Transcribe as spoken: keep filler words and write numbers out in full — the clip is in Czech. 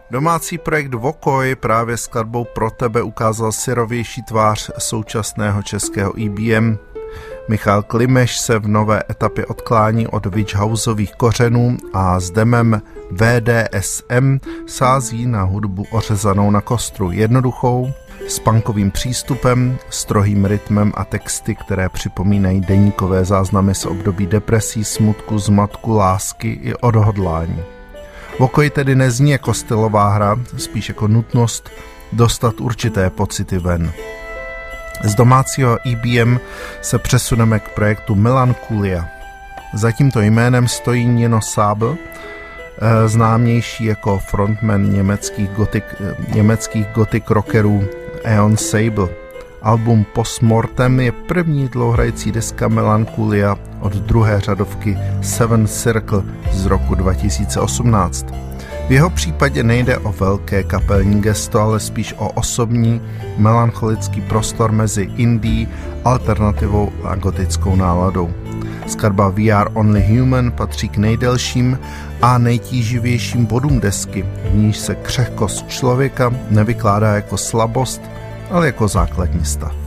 Domácí projekt Vokoj právě skladbou Pro tebe ukázal syrovější tvář současného českého E B M. Michal Klimeš se v nové etapě odklání od witch houseových kořenů a s demem V D S M sází na hudbu ořezanou na kostru, jednoduchou, s punkovým přístupem, strohým rytmem a texty, které připomínají deníkové záznamy z období depresí, smutku, zmatku, lásky i odhodlání. Vokoj tedy nezní jako stylová hra, spíš jako nutnost dostat určité pocity ven. Z domácího E B M se přesuneme k projektu Melancholia. Za tímto jménem stojí Nino Sábl, známější jako frontman německých gothic, německých gothic rockerů Eon Sable. Album Postmortem je první dlouhrající deska Melancholia od druhé řadovky Seven Circle z roku dva tisíce osmnáct. V jeho případě nejde o velké kapelní gesto, ale spíš o osobní, melancholický prostor mezi indie, alternativou a gotickou náladou. Skladba We Are Only Human patří k nejdelším a nejtíživějším bodům desky, v níž se křehkost člověka nevykládá jako slabost, ale jako základní stav.